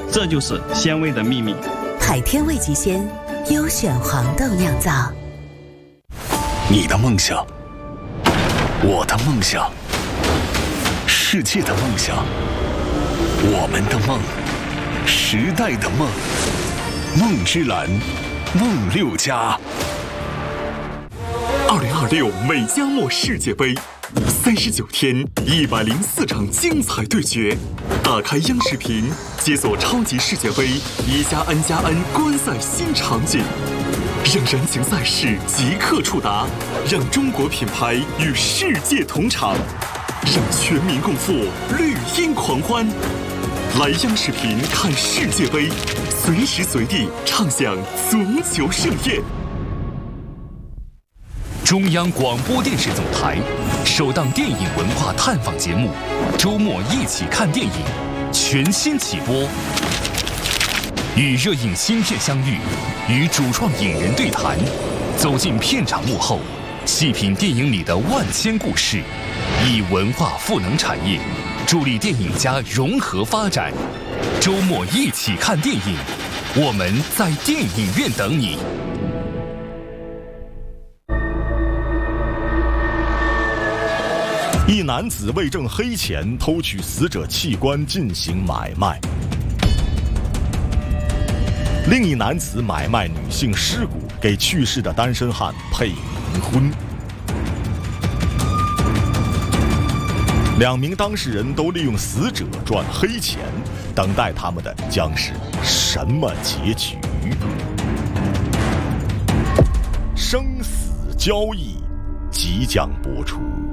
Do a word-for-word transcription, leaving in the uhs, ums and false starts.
这就是鲜味的秘密。 海天味极鲜优选黄豆酿造。 你的梦想，我的梦想，世界的梦想，我们的梦，时代的梦，梦之蓝，梦六家。 二零二六美加墨世界杯，三十九天，一百零四场精彩对决。打开央视频，解锁超级世界杯一加 N 加 N 观赛新场景，让燃情赛事即刻触达，让中国品牌与世界同场，让全民共赴绿茵狂欢。来央视频看世界杯，随时随地畅享足球盛宴。 中央广播电视总台首档电影文化探访节目《周末一起看电影》全新起播，与热映新片相遇，与主创影人对谈，走进片场幕后，细品电影里的万千故事，以文化赋能产业，助力电影家融合发展。周末一起看电影，我们在电影院等你。 一男子为挣黑钱偷取死者器官进行买卖，另一男子买卖女性尸骨给去世的单身汉配冥婚。两名当事人都利用死者赚黑钱，等待他们的将是什么结局？生死交易即将播出。